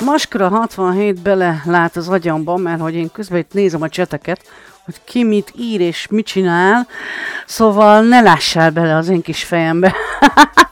Maskra 67 bele lát az agyamba, mert hogy én közben itt nézem a cseteket, hogy ki mit ír és mit csinál, szóval ne lássál bele az én kis fejembe.